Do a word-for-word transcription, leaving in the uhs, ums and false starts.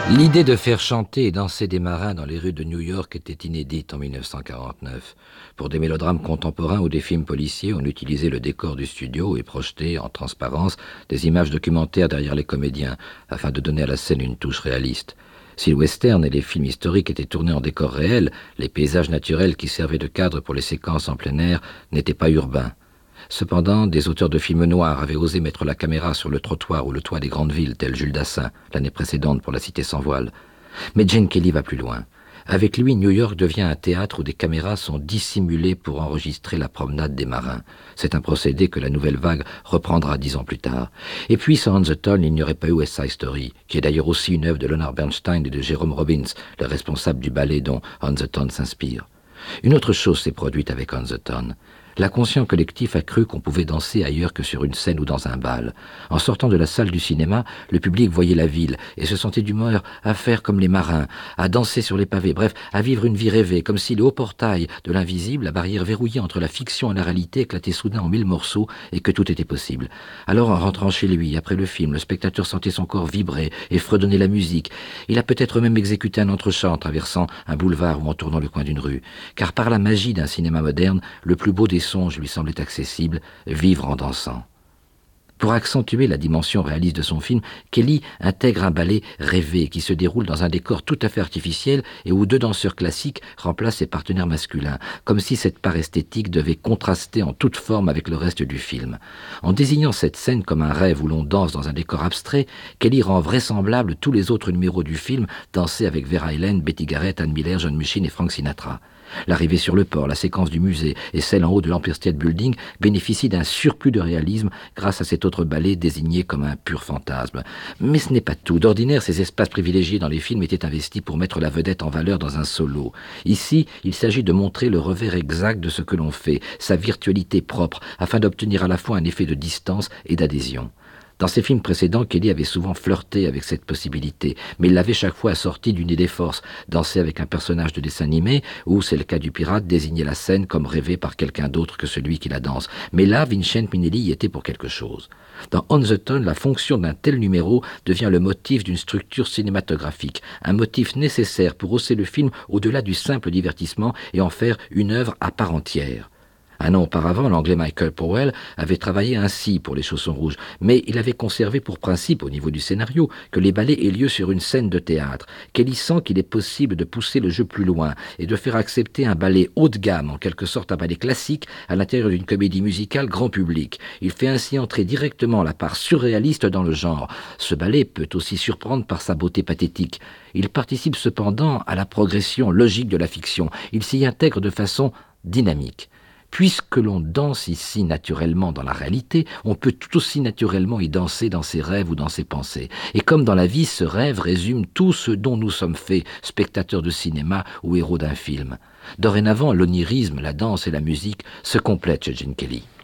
L'idée de faire chanter et danser des marins dans les rues de New York était inédite en mille neuf cent quarante-neuf. Pour des mélodrames contemporains ou des films policiers, on utilisait le décor du studio et projetait en transparence des images documentaires derrière les comédiens, afin de donner à la scène une touche réaliste. Si le western et les films historiques étaient tournés en décor réel, les paysages naturels qui servaient de cadre pour les séquences en plein air n'étaient pas urbains. Cependant, des auteurs de films noirs avaient osé mettre la caméra sur le trottoir ou le toit des grandes villes, tel Jules Dassin, l'année précédente pour La Cité sans voile. Mais Gene Kelly va plus loin. Avec lui, New York devient un théâtre où des caméras sont dissimulées pour enregistrer la promenade des marins. C'est un procédé que la nouvelle vague reprendra dix ans plus tard. Et puis, sans On the Town, il n'y aurait pas eu West Side Story, qui est d'ailleurs aussi une œuvre de Leonard Bernstein et de Jerome Robbins, le responsable du ballet dont On the Town s'inspire. Une autre chose s'est produite avec On the Town. L'inconscient collectif a cru qu'on pouvait danser ailleurs que sur une scène ou dans un bal. En sortant de la salle du cinéma, le public voyait la ville et se sentait d'humeur à faire comme les marins, à danser sur les pavés, bref, à vivre une vie rêvée, comme si le haut portail de l'invisible, la barrière verrouillée entre la fiction et la réalité, éclatait soudain en mille morceaux et que tout était possible. Alors, en rentrant chez lui, après le film, le spectateur sentait son corps vibrer et fredonner la musique. Il a peut-être même exécuté un entrechant en traversant un boulevard ou en tournant le coin d'une rue. Car par la magie d'un cinéma moderne, le plus beau des songe lui semblait accessible, vivre en dansant. Pour accentuer la dimension réaliste de son film, Kelly intègre un ballet rêvé qui se déroule dans un décor tout à fait artificiel et où deux danseurs classiques remplacent ses partenaires masculins, comme si cette part esthétique devait contraster en toute forme avec le reste du film. En désignant cette scène comme un rêve où l'on danse dans un décor abstrait, Kelly rend vraisemblable tous les autres numéros du film dansés avec Vera Ellen, Betty Garrett, Ann Miller, John Mushin et Frank Sinatra. L'arrivée sur le port, la séquence du musée et celle en haut de l'Empire State Building bénéficient d'un surplus de réalisme grâce à cet autre ballet désigné comme un pur fantasme. Mais ce n'est pas tout. D'ordinaire, ces espaces privilégiés dans les films étaient investis pour mettre la vedette en valeur dans un solo. Ici, il s'agit de montrer le revers exact de ce que l'on fait, sa virtualité propre, afin d'obtenir à la fois un effet de distance et d'adhésion. Dans ses films précédents, Kelly avait souvent flirté avec cette possibilité, mais il l'avait chaque fois assortie d'une idée force, danser avec un personnage de dessin animé, ou, c'est le cas du pirate, désigner la scène comme rêvée par quelqu'un d'autre que celui qui la danse. Mais là, Vincent Minnelli y était pour quelque chose. Dans On the Town, la fonction d'un tel numéro devient le motif d'une structure cinématographique, un motif nécessaire pour hausser le film au-delà du simple divertissement et en faire une œuvre à part entière. Un an auparavant, l'anglais Michael Powell avait travaillé ainsi pour Les Chaussons Rouges, mais il avait conservé pour principe, au niveau du scénario, que les ballets aient lieu sur une scène de théâtre. Kelly sent qu'il est possible de pousser le jeu plus loin et de faire accepter un ballet haut de gamme, en quelque sorte un ballet classique, à l'intérieur d'une comédie musicale grand public. Il fait ainsi entrer directement la part surréaliste dans le genre. Ce ballet peut aussi surprendre par sa beauté pathétique. Il participe cependant à la progression logique de la fiction. Il s'y intègre de façon dynamique. Puisque l'on danse ici naturellement dans la réalité, on peut tout aussi naturellement y danser dans ses rêves ou dans ses pensées. Et comme dans la vie, ce rêve résume tout ce dont nous sommes faits, spectateurs de cinéma ou héros d'un film. Dorénavant, l'onirisme, la danse et la musique se complètent chez Gene Kelly.